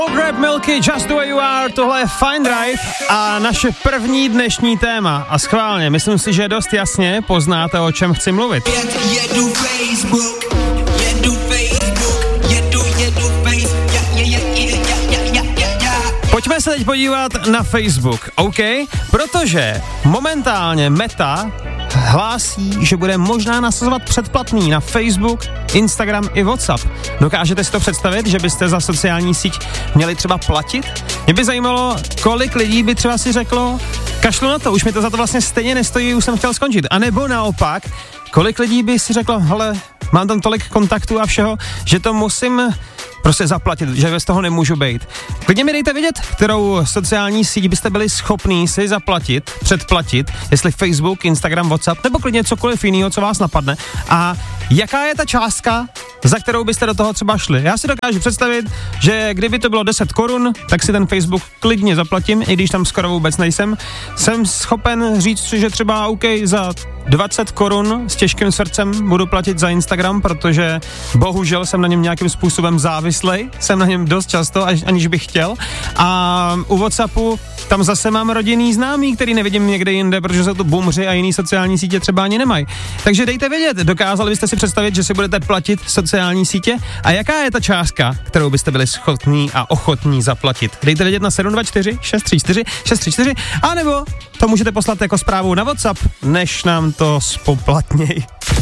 Grab Milky, Just the Way You Are, tohle je Fine Drive a naše první dnešní téma. A schválně, myslím si, že dost jasně poznáte, o čem chci mluvit. Pojďme se teď podívat na Facebook, OK? Protože momentálně Meta hlásí, že bude možná nasazovat předplatný na Facebook, Instagram i WhatsApp. Dokážete si to představit, že byste za sociální síť měli třeba platit? Mě by zajímalo, kolik lidí by třeba si řeklo, kašlu na to, už mi to za to vlastně stejně nestojí, už jsem chtěl skončit. A nebo naopak, kolik lidí by si řeklo, hele, mám tam tolik kontaktů a všeho, že to musím prostě zaplatit, že bez toho nemůžu bejt. Klidně mi dejte vědět, kterou sociální síť byste byli schopní si zaplatit, předplatit, jestli Facebook, Instagram, WhatsApp, nebo klidně cokoliv jiného, co vás napadne. A jaká je ta částka, za kterou byste do toho třeba šli? Já si dokážu představit, že kdyby to bylo 10 korun, tak si ten Facebook klidně zaplatím, i když tam skoro vůbec nejsem. Jsem schopen říct, že třeba OK, za 20 korun s těžkým srdcem budu platit za Instagram, protože bohužel jsem na něm nějakým způsobem závislej, jsem na něm dost často, aniž bych chtěl. A u WhatsAppu tam zase mám rodinný známý, který nevidím někde jinde, protože jsou to boomři a jiný sociální sítě třeba ani nemají. Takže dejte vědět, dokázali byste si představit, že si budete platit sociální sítě a jaká je ta částka, kterou byste byli schopní a ochotní zaplatit. Dejte vědět na 724 634 634 a nebo to můžete poslat jako zprávu na WhatsApp, než nám to spoplatněj.